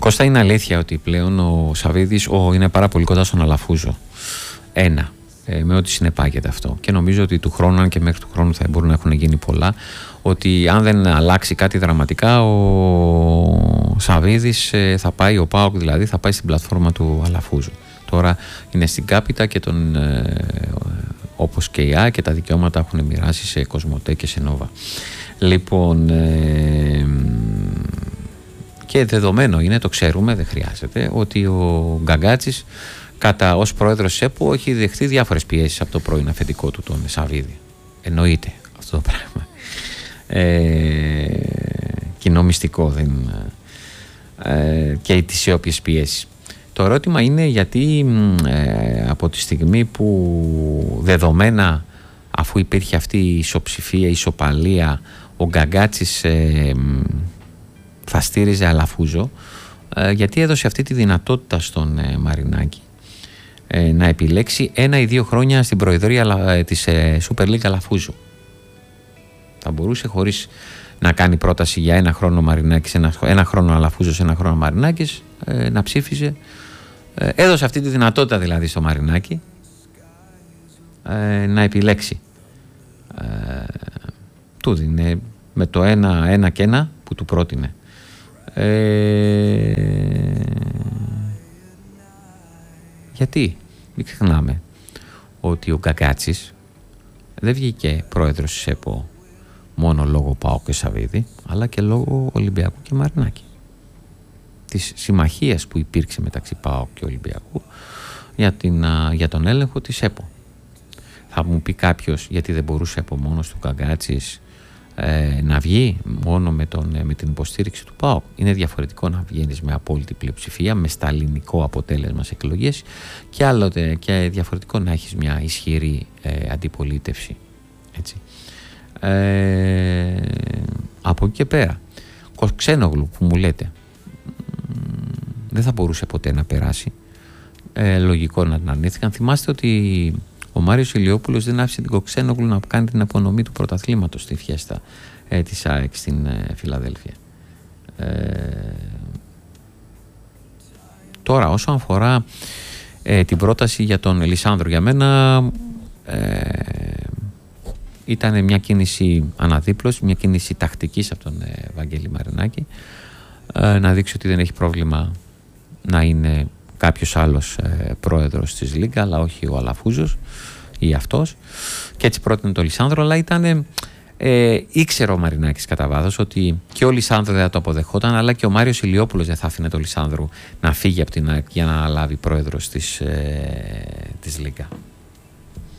Κώστα, είναι αλήθεια ότι πλέον ο Σαββίδης είναι πάρα πολύ κοντά στον Αλαφούζο. Με ό,τι συνεπάγεται αυτό. Και νομίζω ότι του χρόνου, αν και μέχρι του χρόνου θα μπορούν να έχουν γίνει πολλά, ότι αν δεν αλλάξει κάτι δραματικά, ο Σαββίδης θα πάει, ο ΠΑΟΚ δηλαδή, θα πάει στην πλατφόρμα του Αλαφούζου. Τώρα είναι στην Κάπιτα και όπως και η ΑΕ, και τα δικαιώματα έχουν μοιράσει σε Κοσμοτέ και σε Νόβα. Λοιπόν, και δεδομένο είναι, το ξέρουμε, δεν χρειάζεται, ότι ο Γκαγκάτσης ως πρόεδρος της ΕΠΟ έχει δεχτεί διάφορες πιέσεις από το πρώην αφεντικό του, τον Σαββίδη. Εννοείται αυτό το πράγμα. Κοινό μυστικό δεν, και τις όποιες πιέσεις. Το ερώτημα είναι γιατί από τη στιγμή που δεδομένα, αφού υπήρχε αυτή η ισοψηφία, η ισοπαλία, ο Γκαγκάτσης θα στήριζε Αλαφούζο, γιατί έδωσε αυτή τη δυνατότητα στον Μαρινάκη να επιλέξει 1 ή 2 χρόνια στην προεδρία της Super League Αλαφούζου. Θα μπορούσε, χωρίς να κάνει πρόταση για 1 χρόνο Μαρινάκης, 1 χρόνο Αλαφούζος, 1 χρόνο Μαρινάκης, να ψήφιζε. Έδωσε αυτή τη δυνατότητα δηλαδή στο Μαρινάκη να επιλέξει. Του δίνει με το 1 και 1 που του πρότεινε. Γιατί μην ξεχνάμε ότι ο Γκαγκάτσης δεν βγήκε πρόεδρος της ΕΠΟ μόνο λόγω ΠΑΟΚ και Σαββίδη, αλλά και λόγω Ολυμπιακού και Μαρινάκη, της συμμαχίας που υπήρξε μεταξύ ΠΑΟΚ και Ολυμπιακού για τον έλεγχο της ΕΠΟ. Θα μου πει κάποιος, γιατί δεν μπορούσε από μόνος του Γκαγκάτσης να βγει μόνο με την υποστήριξη του ΠΑΟΚ? Είναι διαφορετικό να βγαίνεις με απόλυτη πλειοψηφία, με σταλινικό αποτέλεσμα σε εκλογές, και άλλοτε και διαφορετικό να έχεις μια ισχυρή αντιπολίτευση. Έτσι. Από εκεί και πέρα, Κοξένογλου που μου λέτε, δεν θα μπορούσε ποτέ να περάσει. Λογικό να την αρνήθηκαν. Θυμάστε ότι ο Μάριος Ηλιόπουλος δεν άφησε την Κοξένογλου να κάνει την απονομή του πρωταθλήματος στη φιέστα της ΑΕΚ στην Φιλαδέλφια. Τώρα, όσον αφορά την πρόταση για τον Λισάνδρο, για μένα ήταν μια κίνηση αναδίπλωσης, μια κίνηση τακτικής από τον Βαγγέλη Μαρινάκη, να δείξει ότι δεν έχει πρόβλημα να είναι κάποιος άλλος πρόεδρος της Λίγκα, αλλά όχι ο Αλαφούζος ή αυτός, και έτσι πρότεινε τον Λισάνδρο. Αλλά ήξερε ο Μαρινάκης κατά βάθος ότι και ο Λισάνδρο δεν θα το αποδεχόταν, αλλά και ο Μάριος Ηλιόπουλος δεν θα άφηνε τον Λισάνδρο να φύγει από την ΑΕΚ για να αναλάβει πρόεδρος της Λίγκα.